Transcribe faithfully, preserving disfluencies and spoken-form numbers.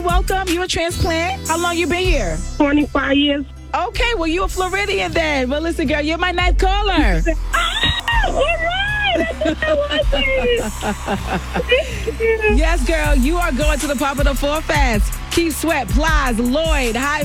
Welcome. You a transplant? How long you been here? twenty-five years. Okay, well, you a Floridian then. Well, listen, girl, you're my ninth caller. Oh, all right. Yes, girl, you are going to the Pop of the Four Fest. Keith Sweat, Plies, Lloyd, High